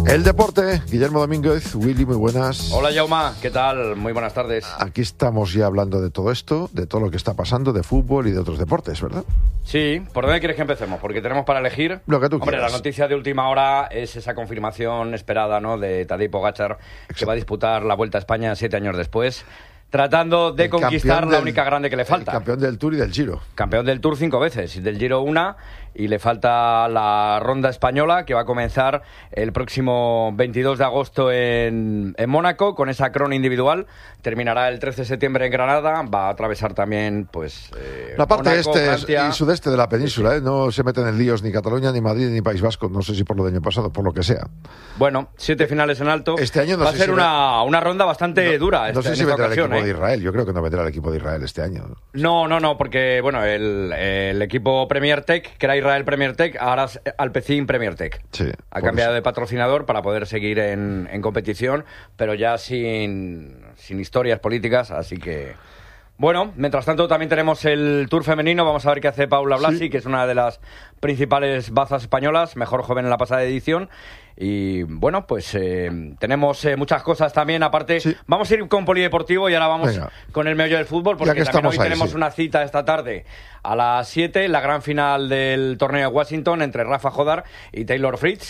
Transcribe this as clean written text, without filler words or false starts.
El deporte, Guillermo Domínguez. Willy, muy buenas. Hola, Jaume, ¿qué tal? Muy buenas tardes. Aquí estamos ya hablando de todo esto, de todo lo que está pasando, de fútbol y de otros deportes, ¿verdad? Sí, ¿por dónde quieres que empecemos? Porque tenemos para elegir. Lo que tú quieras. La noticia de última hora es esa confirmación esperada, ¿no?, de Tadej Pogačar, que va a disputar la Vuelta a España 7 años después, tratando de conquistar la única grande que le falta. El campeón del Tour y del Giro. Campeón del Tour 5 veces, y del Giro 1, y le falta la Ronda Española, que va a comenzar el próximo 22 de agosto en Mónaco, con esa crono individual. Terminará el 13 de septiembre en Granada, va a atravesar también, pues... la parte Mónaco, este Francia y sudeste de la península, ¿eh? No se meten en líos ni Cataluña, ni Madrid, ni País Vasco, no sé si por lo del año pasado, por lo que sea. Bueno, 7 finales en alto. Este año no va sé a ser si una ronda bastante dura. No sé si vendrá el equipo ocasión, de Israel, yo creo que no vendrá el equipo de Israel este año. No, porque bueno, el equipo Premier Tech, que era Israel Premier Tech, ahora es Alpecin Premier Tech. Sí, ha cambiado de patrocinador para poder seguir en competición, pero ya sin historias políticas, así que... Bueno, mientras tanto también tenemos el Tour femenino. Vamos a ver qué hace Paula Blasi, sí, que es una de las principales bazas españolas, mejor joven en la pasada edición. Y bueno, pues tenemos muchas cosas también. Aparte, sí, vamos a ir con polideportivo y ahora vamos con el meollo del fútbol, porque también hoy tenemos una cita esta tarde a las 7, la gran final del torneo de Washington entre Rafa Jodar y Taylor Fritz.